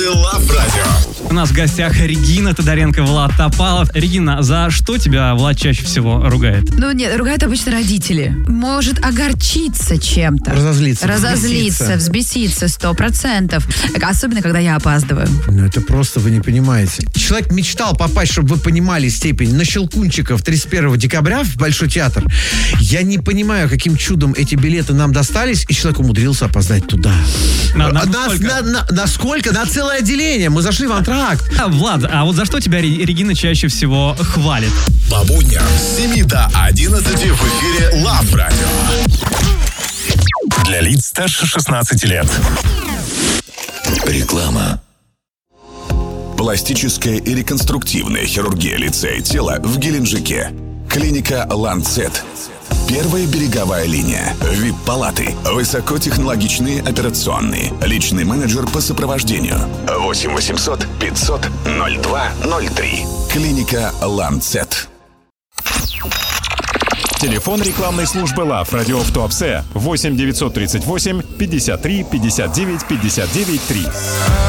Love Radio. У нас в гостях Регина Тодоренко, Влад Топалов. Регина, за что тебя Влад чаще всего ругает? Ну, нет, ругают обычно родители. Может огорчиться чем-то. Разозлиться. Взбеситься 100%. Особенно, когда я опаздываю. Ну, это просто вы не понимаете. Человек мечтал попасть, чтобы вы понимали степень, на Щелкунчиков 31 декабря в Большой театр. Я не понимаю, каким чудом эти билеты нам достались, и человек умудрился опоздать туда. На сколько? На целое отделение. Мы зашли в антракт. Влад, а вот за что тебя Регина чаще всего хвалит? По будням с 7 до 11 в эфире Love Radio. Для лиц старше 16 лет. Реклама. Пластическая и реконструктивная хирургия лица и тела в Геленджике. Клиника «Ланцет». Первая береговая линия. ВИП-палаты. Высокотехнологичные операционные. Личный менеджер по сопровождению. 8 800 500 02 03. Клиника «Ланцет». Телефон рекламной службы Love Radio в Туапсе 8 938 53 59 59 3.